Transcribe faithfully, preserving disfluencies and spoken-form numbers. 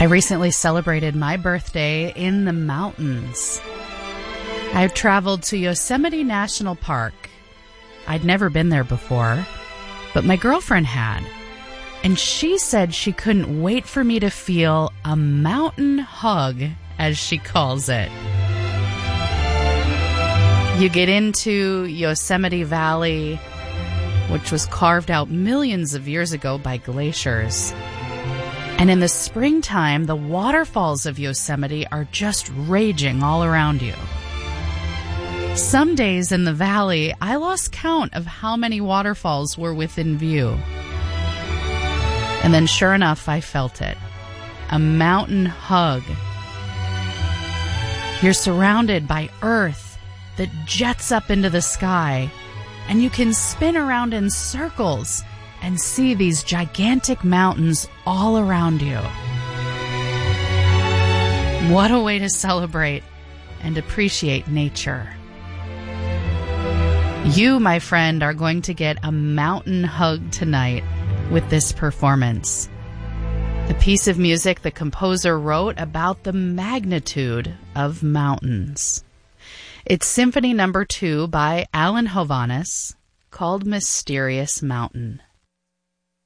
I recently celebrated my birthday in the mountains. I traveled to Yosemite National Park. I'd never been there before, but my girlfriend had. And she said she couldn't wait for me to feel a mountain hug, as she calls it. You get into Yosemite Valley, which was carved out millions of years ago by glaciers. And in the springtime, the waterfalls of Yosemite are just raging all around you. Some days in the valley, I lost count of how many waterfalls were within view. And then sure enough, I felt it. A mountain hug. You're surrounded by earth that jets up into the sky, and you can spin around in circles and see these gigantic mountains all around you. What a way to celebrate and appreciate nature. You, my friend, are going to get a mountain hug tonight with this performance. The piece of music the composer wrote about the magnitude of mountains. It's Symphony Number Two by Alan Hovhaness, called Mysterious Mountain.